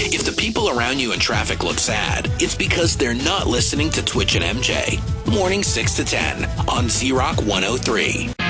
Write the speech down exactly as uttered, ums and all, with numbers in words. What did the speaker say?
If the people around you in traffic look sad, it's because they're not listening to Twitch and M J. Morning six to ten on Z-Rock one oh three.